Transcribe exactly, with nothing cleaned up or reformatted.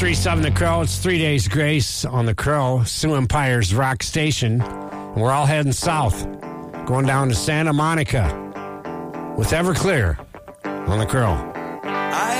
three seven The Crow. It's Three Days Grace on The Crow, Sioux Empire's rock station. And we're all heading south, going down to Santa Monica with Everclear on The Crow.